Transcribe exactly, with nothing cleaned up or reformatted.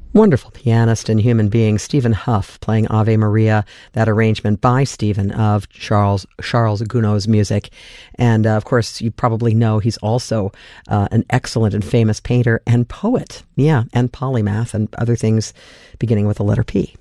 Wonderful pianist and human being, Stephen Huff, playing Ave Maria, that arrangement by Stephen of Charles Charles Gounod's music. And, uh, of course, you probably know he's also uh, an excellent and famous painter and poet. Yeah, and polymath and other things beginning with the letter P.